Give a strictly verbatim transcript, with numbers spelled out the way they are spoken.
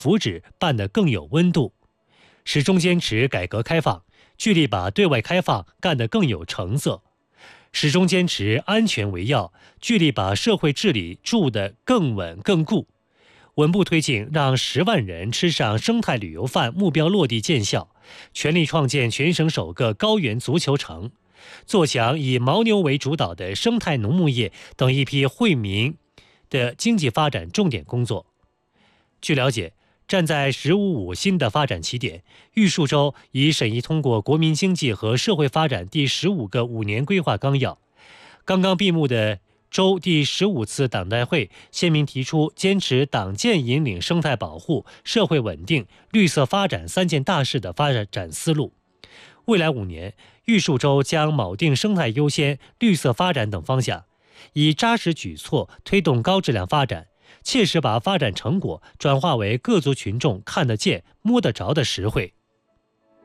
福祉办得更有温度，始终坚持改革开放，聚力把对外开放干得更有成色；始终坚持安全为要，聚力把社会治理筑得更稳更固。稳步推进让十万人吃上生态旅游饭目标落地见效，全力创建全省首个高原足球城，做强以牦牛为主导的生态农牧业等一批惠民的经济发展重点工作。据了解，站在“十五五”新的发展起点，玉树州已审议通过《国民经济和社会发展第十五个五年规划纲要》。刚刚闭幕的州第十五次党代会鲜明提出，坚持党建引领生态保护、社会稳定、绿色发展三件大事的发展思路。未来五年，玉树州将铆定生态优先、绿色发展等方向，以扎实举措推动高质量发展，切实把发展成果转化为各族群众看得见、摸得着的实惠。